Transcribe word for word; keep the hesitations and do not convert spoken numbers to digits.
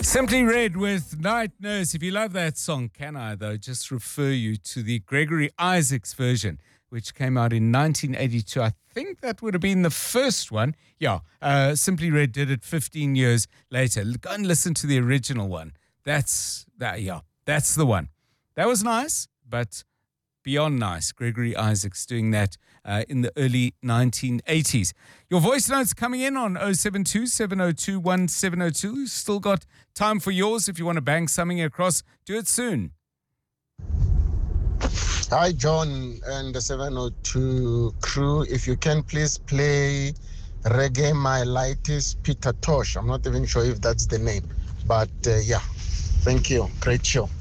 Simply Red with Night Nurse. If you love that song, can I, though, just refer you to the Gregory Isaacs version, which came out in nineteen eighty-two. I think that would have been the first one. Yeah, uh, Simply Red did it fifteen years later. Go and listen to the original one. That's, that. yeah, that's the one. That was nice, but beyond nice. Gregory Isaacs doing that uh, in the early nineteen eighties. Your voice notes coming in on oh seven two, seven oh two, one seven oh two. Still got time for yours. If you want to bang something across, do it soon. Hi, John and the seven oh two crew. If you can please play Reggae My Lighties, Peter Tosh. I'm not even sure if that's the name, but uh, yeah, thank you. Great show.